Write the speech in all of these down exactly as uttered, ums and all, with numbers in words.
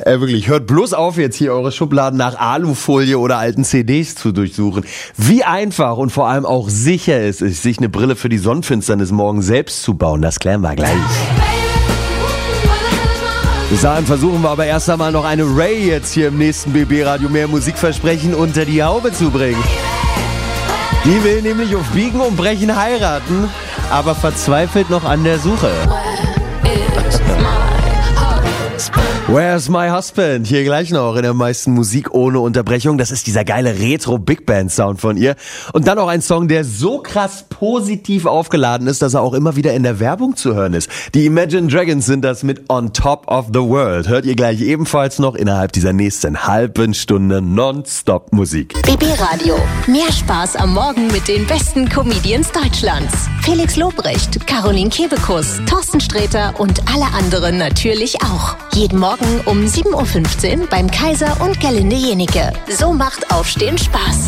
Äh, wirklich, hört bloß auf, jetzt hier eure Schubladen nach Alufolie oder alten C Ds zu durchsuchen. Wie einfach und vor allem auch sicher es ist, sich eine Brille für die Sonnenfinsternis morgen selbst zu bauen, das klären wir gleich. Bis dahin versuchen wir aber erst einmal noch eine Ray jetzt hier im nächsten B B-Radio mehr Musikversprechen unter die Haube zu bringen. Die will nämlich auf Biegen und Brechen heiraten, aber verzweifelt noch an der Suche. Where's my husband? Hier gleich noch in der meisten Musik ohne Unterbrechung. Das ist dieser geile Retro-Big-Band-Sound von ihr. Und dann auch ein Song, der so krass positiv aufgeladen ist, dass er auch immer wieder in der Werbung zu hören ist. Die Imagine Dragons sind das mit On Top of the World. Hört ihr gleich ebenfalls noch innerhalb dieser nächsten halben Stunde Non-Stop-Musik. B B-Radio. Mehr Spaß am Morgen mit den besten Comedians Deutschlands. Felix Lobrecht, Caroline Kebekus, Thorsten Sträter und alle anderen natürlich auch. Jeden Morgen um sieben Uhr fünfzehn beim Kaiser und Gerlinde Jenike. So macht Aufstehen Spaß.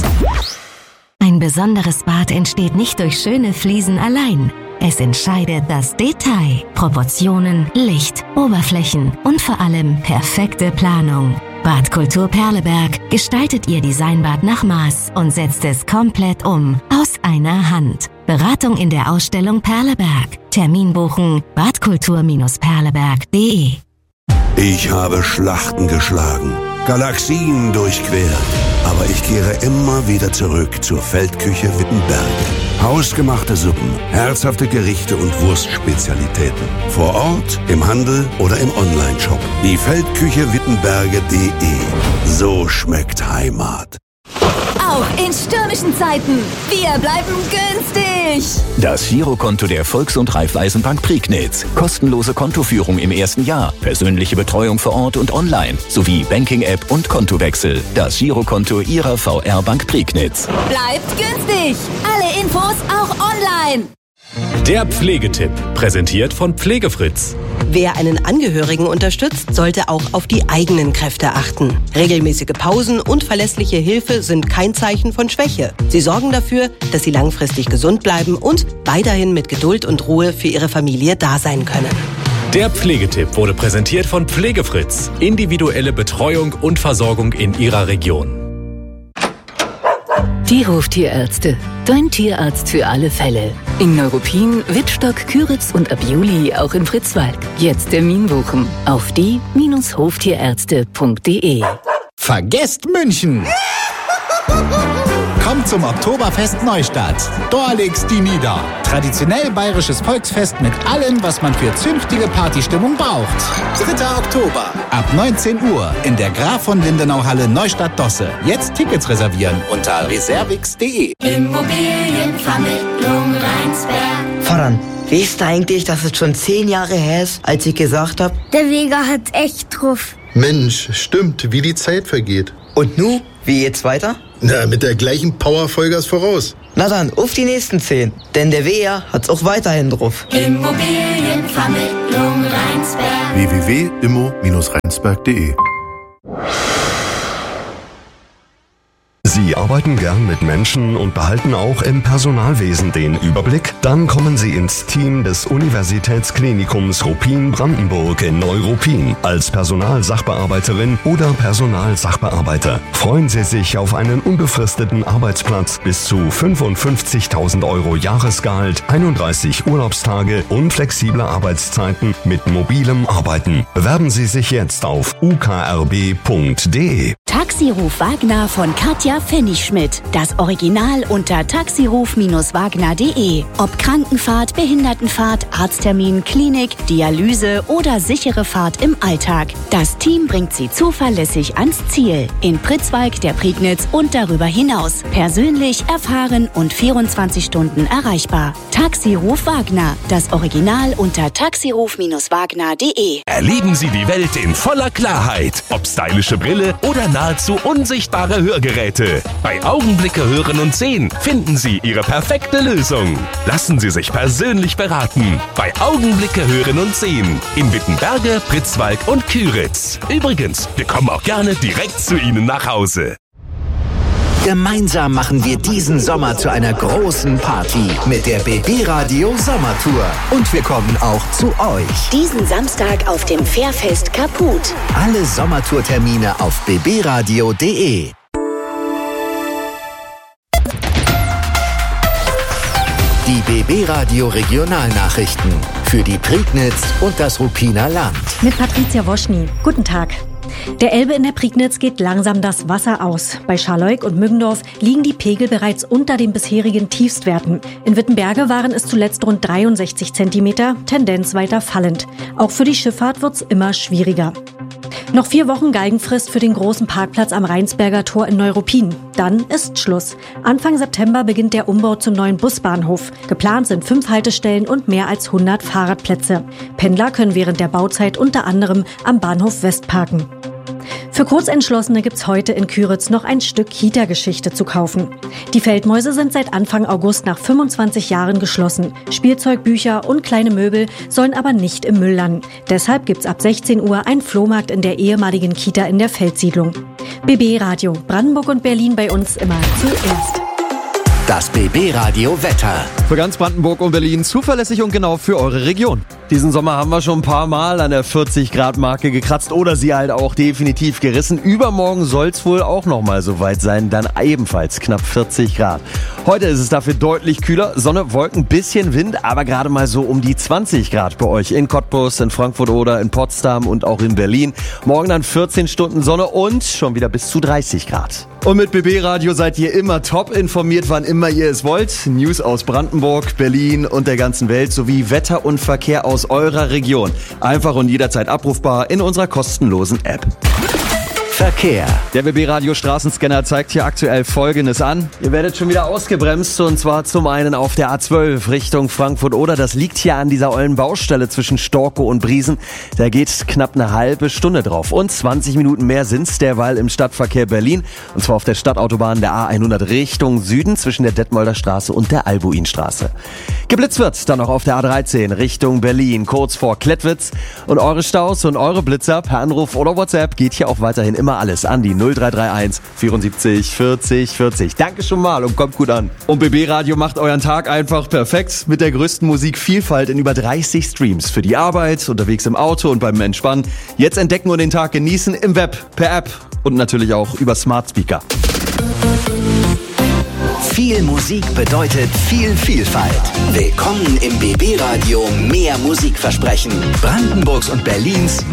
Ein besonderes Bad entsteht nicht durch schöne Fliesen allein. Es entscheidet das Detail, Proportionen, Licht, Oberflächen und vor allem perfekte Planung. Badkultur Perleberg gestaltet Ihr Designbad nach Maß und setzt es komplett um, aus einer Hand. Beratung in der Ausstellung Perleberg. Termin buchen badkultur Perleberg punkt de. Ich habe Schlachten geschlagen, Galaxien durchquert, aber ich kehre immer wieder zurück zur Feldküche Wittenberge. Hausgemachte Suppen, herzhafte Gerichte und Wurstspezialitäten. Vor Ort, im Handel oder im Onlineshop. Die Feldküche Wittenberge punkt de. So schmeckt Heimat. Auch in stürmischen Zeiten. Wir bleiben günstig. Das Girokonto der Volks- und Raiffeisenbank Prignitz. Kostenlose Kontoführung im ersten Jahr. Persönliche Betreuung vor Ort und online. Sowie Banking-App und Kontowechsel. Das Girokonto Ihrer V R-Bank Prignitz. Bleibt günstig. Alle Infos auch online. Der Pflegetipp. Präsentiert von Pflegefritz. Wer einen Angehörigen unterstützt, sollte auch auf die eigenen Kräfte achten. Regelmäßige Pausen und verlässliche Hilfe sind kein Zeichen von Schwäche. Sie sorgen dafür, dass Sie langfristig gesund bleiben und weiterhin mit Geduld und Ruhe für Ihre Familie da sein können. Der Pflegetipp wurde präsentiert von Pflegefritz. Individuelle Betreuung und Versorgung in Ihrer Region. Die Hoftierärzte. Dein Tierarzt für alle Fälle. In Neuruppin, Wittstock, Küritz und ab Juli auch in Fritzwalk. Jetzt Termin buchen auf die Hoftierärzte punkt de. Vergesst München! Kommt zum Oktoberfest Neustadt. Dort legt's die nieder. Traditionell bayerisches Volksfest mit allem, was man für zünftige Partystimmung braucht. dritter Oktober ab neunzehn Uhr in der Graf von Lindenau Halle Neustadt-Dosse. Jetzt Tickets reservieren unter reservix punkt de. Immobilienvermittlung Rheinsberg. Voran, weißt du eigentlich, dass es schon zehn Jahre her ist, als ich gesagt habe? Der Vega hat echt drauf. Mensch, stimmt, wie die Zeit vergeht. Und nu, wie geht's weiter? Na, mit der gleichen Power Vollgas voraus. Na dann, auf die nächsten zehn. Denn der W R hat's auch weiterhin drauf. Immobilienvermittlung Rheinsberg. w w w punkt immo Bindestrich rheinsberg punkt de. Sie arbeiten gern mit Menschen und behalten auch im Personalwesen den Überblick? Dann kommen Sie ins Team des Universitätsklinikums Ruppin-Brandenburg in Neuruppin. Als Personalsachbearbeiterin oder Personalsachbearbeiter freuen Sie sich auf einen unbefristeten Arbeitsplatz bis zu fünfundfünfzigtausend Euro Jahresgehalt, einunddreißig Urlaubstage und flexible Arbeitszeiten mit mobilem Arbeiten. Bewerben Sie sich jetzt auf u k r b punkt de. Taxiruf Wagner von Katja Pfennigschmidt. Das Original unter taxiruf Wagner punkt de. Ob Krankenfahrt, Behindertenfahrt, Arzttermin, Klinik, Dialyse oder sichere Fahrt im Alltag. Das Team bringt Sie zuverlässig ans Ziel. In Pritzwalk, der Prignitz und darüber hinaus. Persönlich, erfahren und vierundzwanzig Stunden erreichbar. Taxiruf Wagner. Das Original unter taxiruf Wagner punkt de. Erleben Sie die Welt in voller Klarheit. Ob stylische Brille oder nahezu unsichtbare Hörgeräte. Bei Augenblicke hören und sehen finden Sie Ihre perfekte Lösung. Lassen Sie sich persönlich beraten. Bei Augenblicke hören und sehen. In Wittenberge, Pritzwalk und Küritz. Übrigens, wir kommen auch gerne direkt zu Ihnen nach Hause. Gemeinsam machen wir diesen Sommer zu einer großen Party mit der B B Radio Sommertour. Und wir kommen auch zu euch. Diesen Samstag auf dem Fährfest Kaput. Alle Sommertourtermine auf b b radio punkt d e. Die B B Radio Regionalnachrichten für die Prignitz und das Ruppiner Land. Mit Patricia Woschny. Guten Tag. Der Elbe in der Prignitz geht langsam das Wasser aus. Bei Scharleuk und Müggendorf liegen die Pegel bereits unter den bisherigen Tiefstwerten. In Wittenberge waren es zuletzt rund dreiundsechzig Zentimeter, Tendenz weiter fallend. Auch für die Schifffahrt wird's immer schwieriger. Noch vier Wochen Galgenfrist für den großen Parkplatz am Rheinsberger Tor in Neuruppin. Dann ist Schluss. Anfang September beginnt der Umbau zum neuen Busbahnhof. Geplant sind fünf Haltestellen und mehr als hundert Fahrradplätze. Pendler können während der Bauzeit unter anderem am Bahnhof West parken. Für Kurzentschlossene gibt's heute in Küritz noch ein Stück Kita-Geschichte zu kaufen. Die Feldmäuse sind seit Anfang August nach fünfundzwanzig Jahren geschlossen. Spielzeug, Bücher und kleine Möbel sollen aber nicht im Müll landen. Deshalb gibt's ab sechzehn Uhr einen Flohmarkt in der ehemaligen Kita in der Feldsiedlung. B B Radio, Brandenburg und Berlin bei uns immer zuerst. Das B B Radio Wetter. Für ganz Brandenburg und Berlin zuverlässig und genau für eure Region. Diesen Sommer haben wir schon ein paar Mal an der vierzig Grad Marke gekratzt oder sie halt auch definitiv gerissen. Übermorgen soll es wohl auch noch mal so weit sein, dann ebenfalls knapp vierzig Grad. Heute ist es dafür deutlich kühler, Sonne, Wolken, bisschen Wind, aber gerade mal so um die zwanzig Grad bei euch in Cottbus, in Frankfurt oder in Potsdam und auch in Berlin. Morgen dann vierzehn Stunden Sonne und schon wieder bis zu dreißig Grad. Und mit B B Radio seid ihr immer top informiert, wann immer ihr es wollt. News aus Brandenburg, Berlin und der ganzen Welt sowie Wetter und Verkehr aus eurer Region. Einfach und jederzeit abrufbar in unserer kostenlosen App. Verkehr. Der B B Radio Straßenscanner zeigt hier aktuell Folgendes an. Ihr werdet schon wieder ausgebremst und zwar zum einen auf der A zwölf Richtung Frankfurt-Oder. Das liegt hier an dieser ollen Baustelle zwischen Storkow und Briesen. Da geht knapp eine halbe Stunde drauf. Und zwanzig Minuten mehr sind's derweil im Stadtverkehr Berlin. Und zwar auf der Stadtautobahn der A hundert Richtung Süden zwischen der Detmolder Straße und der Albuinstraße. Geblitzt wird dann noch auf der A dreizehn Richtung Berlin, kurz vor Klettwitz. Und eure Staus und eure Blitzer per Anruf oder WhatsApp geht hier auch weiterhin immer alles an die null drei drei eins vierundsiebzig vierzig vierzig. Danke schon mal und kommt gut an. Und B B Radio macht euren Tag einfach perfekt mit der größten Musikvielfalt in über dreißig Streams. Für die Arbeit, unterwegs im Auto und beim Entspannen. Jetzt entdecken und den Tag genießen im Web, per App und natürlich auch über Smart Speaker. Viel Musik bedeutet viel Vielfalt. Willkommen im B B Radio Mehr Musikversprechen. Brandenburgs und Berlins